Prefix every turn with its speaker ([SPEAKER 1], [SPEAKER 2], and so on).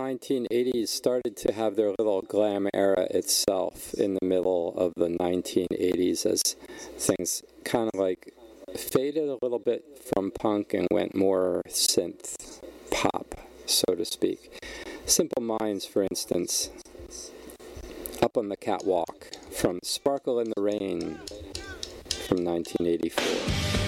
[SPEAKER 1] 1980s started to have their little glam era itself in the middle of the 1980s as things kind of like faded a little bit from punk and went more synth pop, so to speak. Simple Minds, for instance, Up on the Catwalk from Sparkle in the Rain from 1984.